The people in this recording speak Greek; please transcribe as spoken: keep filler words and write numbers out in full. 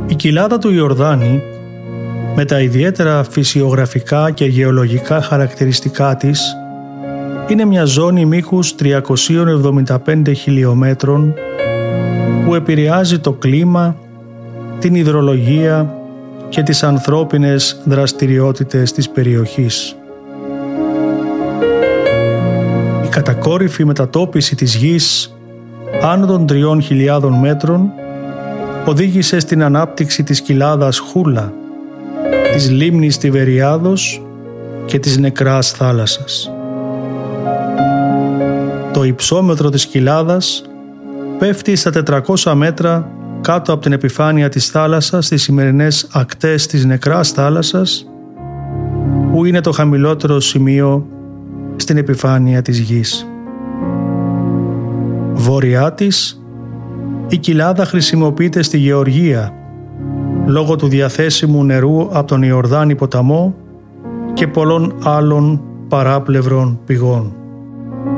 Η κοιλάδα του Ιορδάνη, με τα ιδιαίτερα φυσιογραφικά και γεωλογικά χαρακτηριστικά της, είναι μια ζώνη μήκους τριακόσια εβδομήντα πέντε χιλιομέτρων που επηρεάζει το κλίμα, την υδρολογία και τις ανθρώπινες δραστηριότητες της περιοχής. Η κατακόρυφη μετατόπιση της γης άνω των τριών χιλιάδων μέτρων οδήγησε στην ανάπτυξη της κοιλάδας Χούλα, της λίμνης Τιβεριάδος και της νεκράς θάλασσας. Το υψόμετρο της κοιλάδας πέφτει στα τετρακόσια μέτρα κάτω από την επιφάνεια της θάλασσας στις σημερινές ακτές της νεκράς θάλασσας, που είναι το χαμηλότερο σημείο στην επιφάνεια της γης. Βόρειά της, η κοιλάδα χρησιμοποιείται στη γεωργία λόγω του διαθέσιμου νερού από τον Ιορδάνη ποταμό και πολλών άλλων παράπλευρων πηγών.